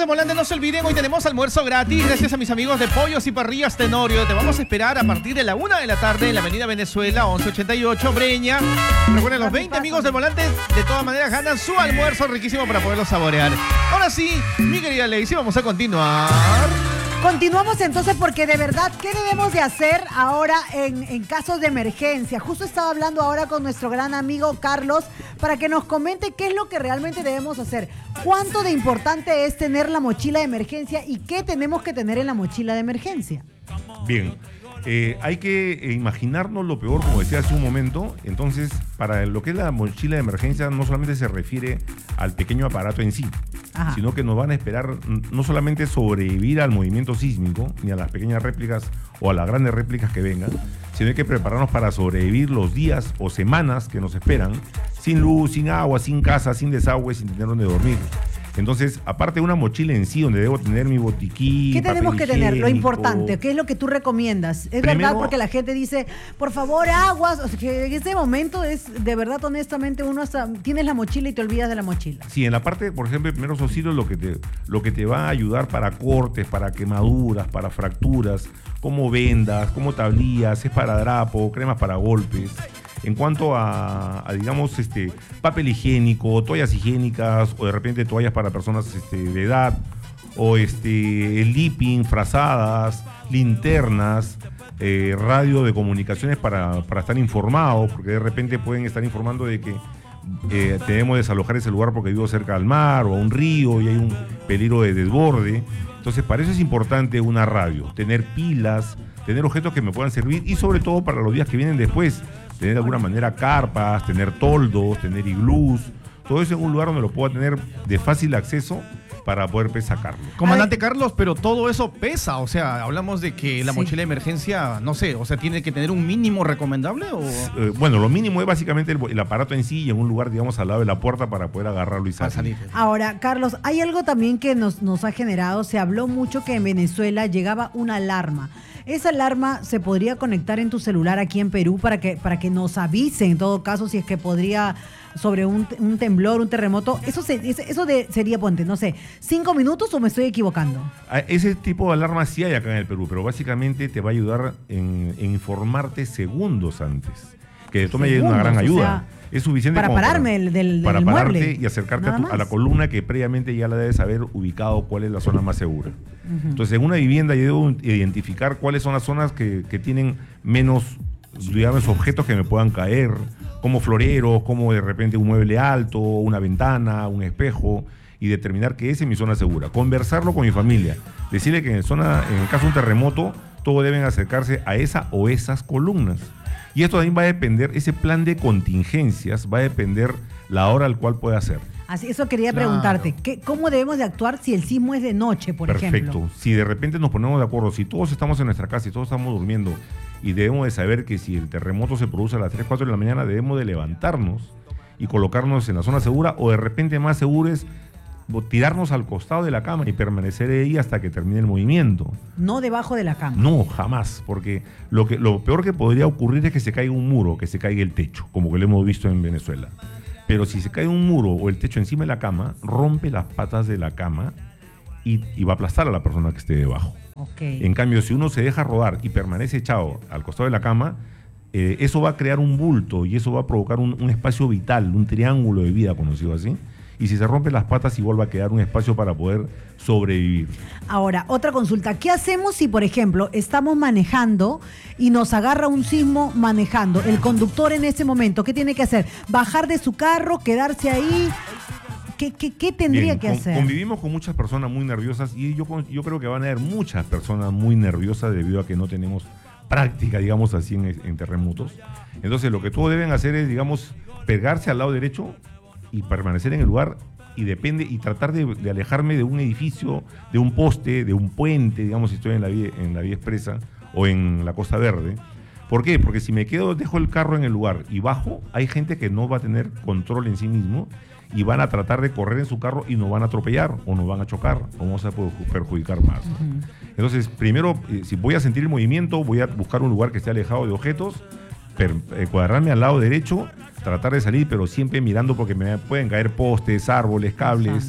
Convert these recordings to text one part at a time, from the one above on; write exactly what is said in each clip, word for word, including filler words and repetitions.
del volante, no se olviden, hoy tenemos almuerzo gratis gracias a mis amigos de Pollos y Parrillas Tenorio. Te vamos a esperar a partir de la una de la tarde en la avenida Venezuela, once ochenta y ocho, Breña. Recuerden, los veinte amigos del volante de todas maneras ganan su almuerzo riquísimo para poderlo saborear. Ahora sí, mi querida Lacey, vamos a continuar. Continuamos entonces porque de verdad, ¿qué debemos de hacer ahora en, en casos de emergencia? Justo estaba hablando ahora con nuestro gran amigo Carlos para que nos comente qué es lo que realmente debemos hacer. ¿Cuánto de importante es tener la mochila de emergencia y qué tenemos que tener en la mochila de emergencia? Bien, eh, hay que imaginarnos lo peor, como decía hace un momento. Entonces, para lo que es la mochila de emergencia, no solamente se refiere al pequeño aparato en sí, Ajá. sino que nos van a esperar no solamente sobrevivir al movimiento sísmico, ni a las pequeñas réplicas o a las grandes réplicas que vengan, sino hay que prepararnos para sobrevivir los días o semanas que nos esperan, sin luz, sin agua, sin casa, sin desagüe, sin tener donde dormir. Entonces, aparte de una mochila en sí, donde debo tener mi botiquín, ¿qué tenemos que tener? Lo higiénico, importante, ¿qué es lo que tú recomiendas? Es primero, verdad, porque la gente dice, por favor, aguas. O sea, que en este momento es, de verdad, honestamente, uno hasta tienes la mochila y te olvidas de la mochila. Sí, en la parte, por ejemplo, de primeros auxilios, lo que te, lo que te va a ayudar para cortes, para quemaduras, para fracturas, como vendas, como tablillas, es para drapo, cremas para golpes. En cuanto a, a, digamos, este, papel higiénico, toallas higiénicas o de repente toallas para personas este, de edad, o este, el lipping, frazadas, linternas, eh, radio de comunicaciones para, para estar informados, porque de repente pueden estar informando de que eh, tenemos que desalojar ese lugar porque vivo cerca al mar o a un río y hay un peligro de desborde. Entonces, para eso es importante una radio, tener pilas, tener objetos que me puedan servir y sobre todo para los días que vienen después. Tener de alguna manera carpas, tener toldos, tener iglús, todo eso en un lugar donde lo pueda tener de fácil acceso para poder pues, sacarlo. Comandante Carlos, pero todo eso pesa, o sea, hablamos de que la sí. mochila de emergencia, no sé, o sea, ¿tiene que tener un mínimo recomendable? O... Eh, bueno, lo mínimo es básicamente el, el aparato en sí y en un lugar, digamos, al lado de la puerta para poder agarrarlo y salir. Ahora, Carlos, hay algo también que nos, nos ha generado, se habló mucho que en Venezuela llegaba una alarma. Esa alarma se podría conectar en tu celular aquí en Perú para que, para que nos avise en todo caso si es que podría sobre un, un temblor, un terremoto. Eso, se, eso de, sería, ponte, no sé, cinco minutos o me estoy equivocando. Ese tipo de alarma sí hay acá en el Perú, pero básicamente te va a ayudar en, en informarte segundos antes. Que de toma una gran ayuda. O sea, es suficiente para pararme para, del, del, para del pararte mueble y acercarte a, tu, a la columna que previamente ya la debes haber ubicado cuál es la zona más segura. Uh-huh. Entonces, en una vivienda yo debo identificar cuáles son las zonas que, que tienen menos, digamos, objetos que me puedan caer, como floreros, como de repente un mueble alto, una ventana, un espejo, y determinar que esa es mi zona segura. Conversarlo con mi familia, decirle que en, zona, en el caso de un terremoto, todos deben acercarse a esa o esas columnas. Y esto también va a depender, ese plan de contingencias va a depender la hora al cual pueda hacer. Así, eso quería claro. preguntarte, ¿qué, ¿cómo debemos de actuar si el sismo es de noche, por Perfecto. ejemplo? Perfecto, si de repente nos ponemos de acuerdo, si todos estamos en nuestra casa y todos estamos durmiendo y debemos de saber que si el terremoto se produce a las tres, cuatro de la mañana, debemos de levantarnos y colocarnos en la zona segura o de repente más seguro es tirarnos al costado de la cama y permanecer ahí hasta que termine el movimiento. No debajo de la cama. No, jamás, porque lo, que, lo peor que podría ocurrir es que se caiga un muro, que se caiga el techo, como que lo hemos visto en Venezuela. Pero si se cae un muro o el techo encima de la cama, rompe las patas de la cama y, y va a aplastar a la persona que esté debajo. Okay. En cambio, si uno se deja rodar y permanece echado al costado de la cama, eh, eso va a crear un bulto y eso va a provocar un, un espacio vital, un triángulo de vida, conocido así. Y si se rompen las patas, igual va a quedar un espacio para poder sobrevivir. Ahora, otra consulta. ¿Qué hacemos si, por ejemplo, estamos manejando y nos agarra un sismo manejando? El conductor en ese momento, ¿qué tiene que hacer? ¿Bajar de su carro? ¿Quedarse ahí? ¿Qué, qué, qué tendría Bien, que con, hacer? Convivimos con muchas personas muy nerviosas y yo, yo creo que van a haber muchas personas muy nerviosas debido a que no tenemos práctica, digamos así, en, en terremotos. Entonces, lo que todos deben hacer es, digamos, pegarse al lado derecho y permanecer en el lugar y depende y tratar de, de alejarme de un edificio, de un poste, de un puente, digamos, si estoy en la vía, en la vía expresa o en la Costa Verde. ¿Por qué? Porque si me quedo, dejo el carro en el lugar y bajo, hay gente que no va a tener control en sí mismo y van a tratar de correr en su carro y nos van a atropellar o nos van a chocar o vamos a perjudicar más. Uh-huh. Entonces, primero, eh, si voy a sentir el movimiento, voy a buscar un lugar que esté alejado de objetos, per, eh, cuadrarme al lado derecho, tratar de salir, pero siempre mirando porque me pueden caer postes, árboles, cables,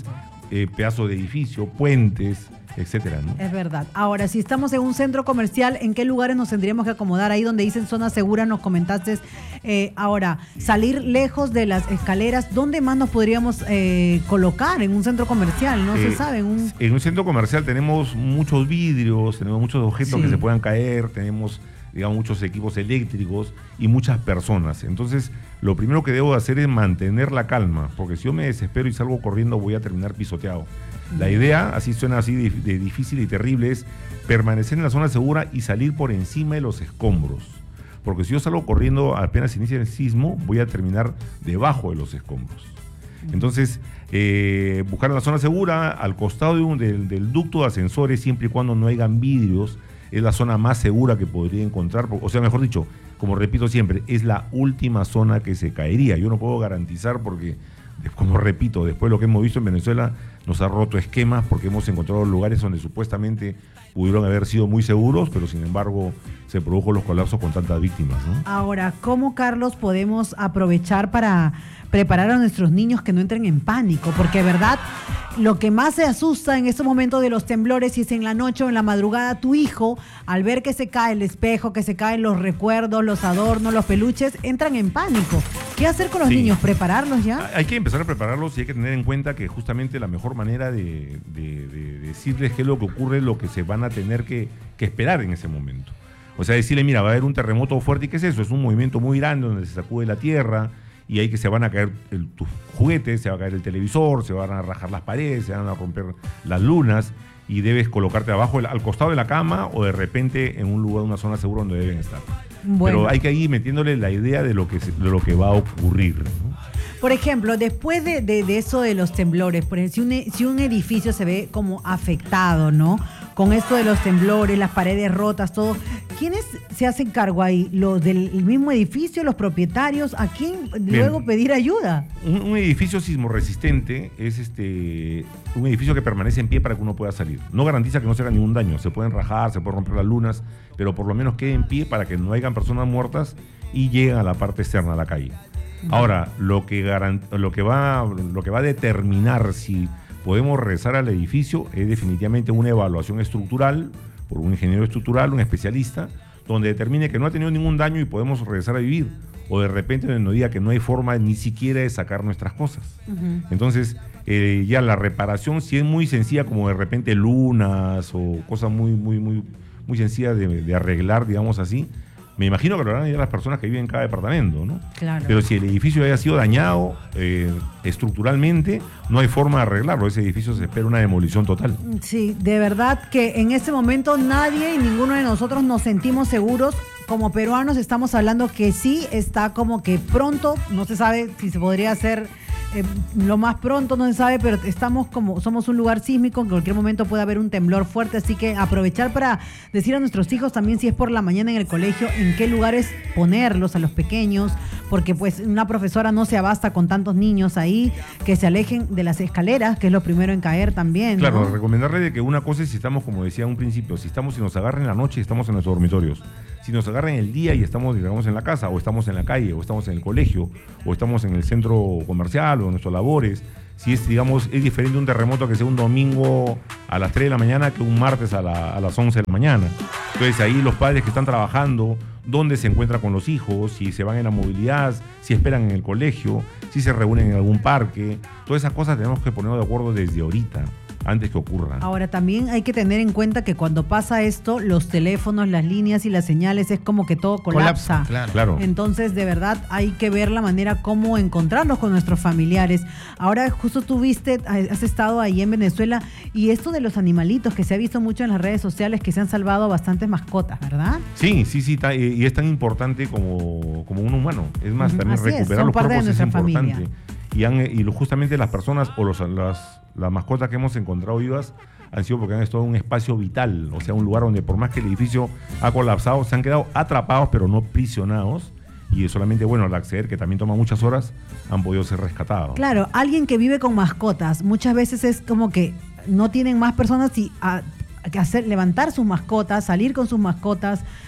eh, pedazos de edificio, puentes, etcétera, ¿no? Es verdad. Ahora, si estamos en un centro comercial, ¿en qué lugares nos tendríamos que acomodar? Ahí donde dicen zona segura, nos comentaste. Eh, ahora, salir lejos de las escaleras, ¿dónde más nos podríamos eh, colocar en un centro comercial? No Eh, se sabe. En un... En un centro comercial tenemos muchos vidrios, tenemos muchos objetos Sí. que se puedan caer, tenemos, digamos, muchos equipos eléctricos y muchas personas. Entonces, lo primero que debo hacer es mantener la calma, porque si yo me desespero y salgo corriendo voy a terminar pisoteado. La idea, así suena así de, de difícil y terrible, es permanecer en la zona segura y salir por encima de los escombros. Porque si yo salgo corriendo apenas inicia el sismo, voy a terminar debajo de los escombros. Entonces, eh, buscar la zona segura, al costado de un, del, del ducto de ascensores, siempre y cuando no hayan vidrios, es la zona más segura que podría encontrar. O sea, mejor dicho, como repito siempre, es la última zona que se caería. Yo no puedo garantizar porque, como repito, después de lo que hemos visto en Venezuela, nos ha roto esquemas porque hemos encontrado lugares donde supuestamente pudieron haber sido muy seguros, pero sin embargo se produjo los colapsos con tantas víctimas, ¿no? Ahora, ¿cómo, Carlos, podemos aprovechar para preparar a nuestros niños que no entren en pánico? Porque, verdad, lo que más se asusta en estos momentos de los temblores, si es en la noche o en la madrugada, tu hijo, al ver que se cae el espejo, que se caen los recuerdos, los adornos, los peluches, entran en pánico. ¿Qué hacer con los Sí. niños? ¿Prepararlos ya? Hay que empezar a prepararlos y hay que tener en cuenta que justamente la mejor manera de, de- de decirles qué es lo que ocurre es lo que se van a tener que, que esperar en ese momento. O sea, decirle, mira, va a haber un terremoto fuerte. ¿Y qué es eso? Es un movimiento muy grande donde se sacude la tierra y ahí que se van a caer el- tus juguetes, se va a caer el televisor, se van a rajar las paredes, se van a romper las lunas y debes colocarte abajo, al costado de la cama o de repente en un lugar, una zona segura donde deben estar. Bueno. Pero hay que ir metiéndole la idea de lo que, se- de lo que va a ocurrir, ¿no? Por ejemplo, después de, de- de eso de los temblores, por ejemplo, si un, e- si un edificio se ve como afectado, ¿no? Con esto de los temblores, las paredes rotas, todo, ¿quiénes se hacen cargo ahí? ¿Los del mismo edificio, los propietarios? ¿A quién luego pedir ayuda? Un, un edificio sismorresistente es este un edificio que permanece en pie para que uno pueda salir. No garantiza que no se haga ningún daño. Se pueden rajar, se pueden romper las lunas, pero por lo menos quede en pie para que no hayan personas muertas y lleguen a la parte externa, a la calle. Ahora, lo que, garan- lo que va, lo que va a determinar si podemos regresar al edificio es definitivamente una evaluación estructural por un ingeniero estructural, un especialista, donde determine que no ha tenido ningún daño y podemos regresar a vivir. O de repente nos diga que no hay forma ni siquiera de sacar nuestras cosas. Ujú. Entonces, eh, ya la reparación, si es muy sencilla, como de repente lunas o cosas muy, muy, muy, muy sencillas de, de arreglar, digamos así, me imagino que lo harán ya las personas que viven en cada departamento, ¿no? Claro. Pero si el edificio haya sido dañado eh, estructuralmente, no hay forma de arreglarlo. Ese edificio se espera una demolición total. Sí, de verdad que en este momento nadie y ninguno de nosotros nos sentimos seguros. Como peruanos estamos hablando que sí está como que pronto, no se sabe si se podría hacer eh, lo más pronto, no se sabe, pero estamos como, somos un lugar sísmico, en cualquier momento puede haber un temblor fuerte, así que aprovechar para decir a nuestros hijos también si es por la mañana en el colegio, en qué lugares ponerlos a los pequeños, porque pues una profesora no se abasta con tantos niños ahí, que se alejen de las escaleras, que es lo primero en caer también, Claro, ¿no? recomendarle de que una cosa es si estamos, como decía en un principio, si estamos, si nos agarran en la noche y estamos en nuestros dormitorios. Si nos agarran en el día y estamos, digamos, en la casa, o estamos en la calle, o estamos en el colegio, o estamos en el centro comercial, o en nuestras labores, si es, digamos, es diferente un terremoto que sea un domingo a las tres de la mañana que un martes a, la- a las once de la mañana. Entonces ahí los padres que están trabajando, dónde se encuentran con los hijos, si se van en la movilidad, si esperan en el colegio, si se reúnen en algún parque, todas esas cosas tenemos que ponernos de acuerdo desde ahorita, antes que ocurra. Ahora, también hay que tener en cuenta que cuando pasa esto, los teléfonos, las líneas y las señales, es como que todo colapsa. Claro. Claro. Entonces, de verdad, hay que ver la manera cómo encontrarnos con nuestros familiares. Ahora, justo tú viste, has estado ahí en Venezuela, y esto de los animalitos, que se ha visto mucho en las redes sociales, que se han salvado bastantes mascotas, ¿verdad? Sí, sí, sí, ta- y y es tan importante como, como un humano. Es más, Ujú, también así es, recuperar son los parte de cuerpos es nuestra importante. familia. Y, han, y lo- justamente las personas o los, las, las mascotas que hemos encontrado vivas han sido porque han estado en un espacio vital, o sea, un lugar donde por más que el edificio ha colapsado, se han quedado atrapados pero no prisionados. Y solamente, bueno, al acceder, que también toma muchas horas, han podido ser rescatados. Claro, alguien que vive con mascotas, muchas veces es como que no tienen más personas y a, que hacer, levantar sus mascotas, salir con sus mascotas,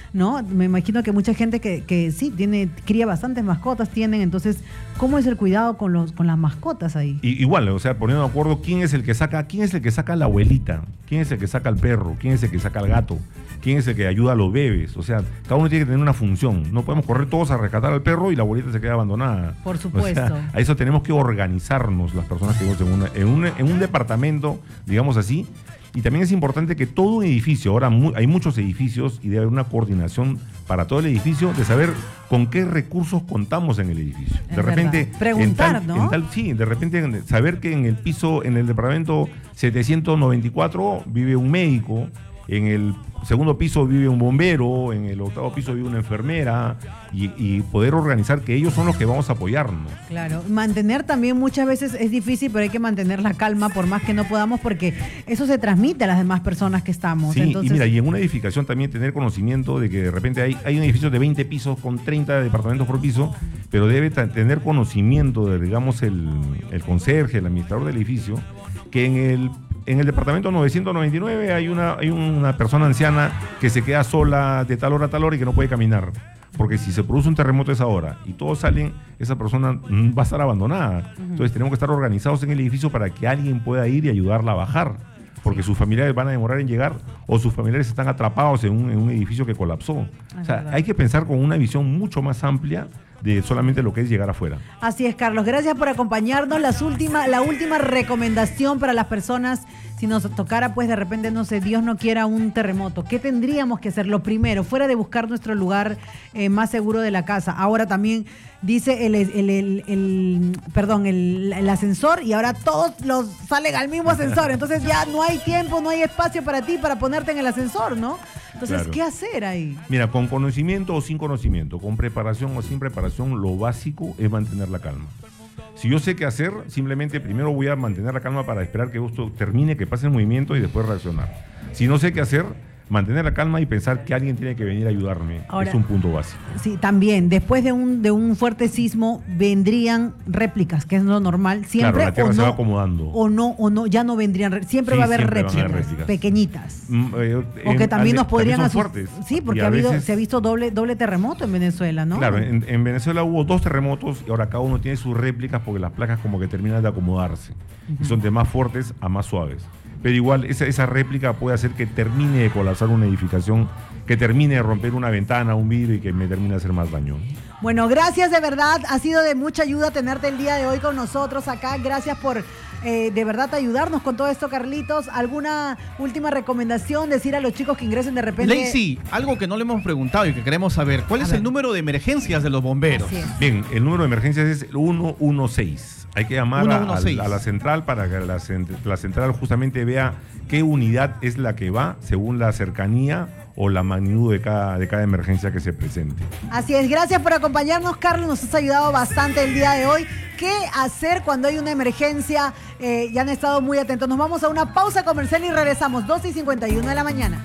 ¿no? Me imagino que mucha gente que, que sí, tiene, cría bastantes mascotas, tienen, entonces, ¿cómo es el cuidado con los con las mascotas ahí? Y, igual, o sea, poniendo de acuerdo quién es el que saca, quién es el que saca a la abuelita, quién es el que saca al perro, quién es el que saca al gato, quién es el que ayuda a los bebés. O sea, cada uno tiene que tener una función. No podemos correr todos a rescatar al perro y la abuelita se queda abandonada. Por supuesto. O sea, a eso tenemos que organizarnos las personas que vivimos en, una, en, un, en un departamento, digamos así. Y también es importante que todo un edificio, ahora mu hay muchos edificios y debe haber una coordinación para todo el edificio de saber con qué recursos contamos en el edificio. Es de repente, verdad. Preguntar, en tal, ¿no? En tal, sí, de repente saber que en el piso, en el departamento setecientos noventa y cuatro vive un médico, en el segundo piso vive un bombero, en el octavo piso vive una enfermera, y, y poder organizar que ellos son los que vamos a apoyarnos. Claro, mantener también muchas veces es difícil, pero hay que mantener la calma por más que no podamos, porque eso se transmite a las demás personas que estamos. Sí, Entonces, y mira, y en una edificación también tener conocimiento de que de repente hay, hay un edificio de veinte pisos con treinta departamentos por piso, pero debe tener conocimiento de, digamos, el, el conserje, el administrador del edificio, que en el En el departamento novecientos noventa y nueve hay una, hay una persona anciana que se queda sola de tal hora a tal hora y que no puede caminar. Porque si se produce un terremoto a esa hora y todos salen, esa persona va a estar abandonada. Uh-huh. Entonces tenemos que estar organizados en el edificio para que alguien pueda ir y ayudarla a bajar. Porque sus familiares van a demorar en llegar o sus familiares están atrapados en un, en un edificio que colapsó. Es o sea, verdad. Hay que pensar con una visión mucho más amplia de solamente lo que es llegar afuera. Así es, Carlos. Gracias por acompañarnos. Las última, la última recomendación para las personas, si nos tocara, pues de repente, no sé, Dios no quiera un terremoto, ¿qué tendríamos que hacer? Lo primero, fuera de buscar nuestro lugar eh, más seguro de la casa. Ahora también dice el, el, el, el, el perdón, el, el ascensor, y ahora todos los salen al mismo ascensor. Entonces ya no hay tiempo, no hay espacio para ti para ponerte en el ascensor, ¿no? Entonces, claro. ¿Qué hacer ahí? Mira, con conocimiento o sin conocimiento, con preparación o sin preparación, lo básico es mantener la calma. Si yo sé qué hacer, simplemente primero voy a mantener la calma para esperar que esto termine, que pase el movimiento y después reaccionar. Si no sé qué hacer, mantener la calma y pensar que alguien tiene que venir a ayudarme. Ahora, es un punto básico. Sí, también, después de un, de un fuerte sismo, vendrían réplicas, que es lo normal. Siempre, claro, la tierra o se no, va acomodando. O no, o no, ya no vendrían, siempre sí, va a haber réplicas, haber réplicas pequeñitas. Mm, eh, o que también en, nos podrían asustar. Sí, porque ha habido, veces, se ha visto doble, doble terremoto en Venezuela, ¿no? Claro, en, en Venezuela hubo dos terremotos y ahora cada uno tiene sus réplicas porque las placas como que terminan de acomodarse. Uh-huh. Y son de más fuertes a más suaves. Pero igual esa, esa réplica puede hacer que termine de colapsar una edificación, que termine de romper una ventana, un vidrio y que me termine de hacer más daño. Bueno, gracias de verdad. Ha sido de mucha ayuda tenerte el día de hoy con nosotros acá. Gracias por eh, de verdad ayudarnos con todo esto, Carlitos. ¿Alguna última recomendación? Decir a los chicos que ingresen de repente. Lacey, algo que no le hemos preguntado y que queremos saber. ¿Cuál a es ver. el número de emergencias de los bomberos? Bien, el número de emergencias es el uno uno seis. Hay que llamar a, a, a la central para que la, la central justamente vea qué unidad es la que va según la cercanía o la magnitud de cada, de cada emergencia que se presente. Así es, gracias por acompañarnos, Carlos, nos has ayudado bastante el día de hoy. ¿Qué hacer cuando hay una emergencia? Eh, ya han estado muy atentos. Nos vamos a una pausa comercial y regresamos, doce y cincuenta y uno de la mañana.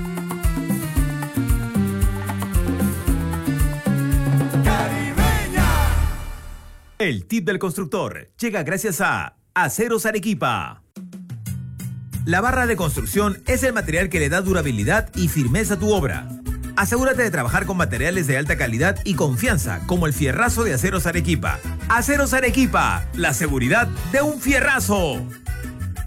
El tip del constructor llega gracias a Aceros Arequipa. La barra de construcción es el material que le da durabilidad y firmeza a tu obra. Asegúrate de trabajar con materiales de alta calidad y confianza, como el fierrazo de Aceros Arequipa. Aceros Arequipa, la seguridad de un fierrazo.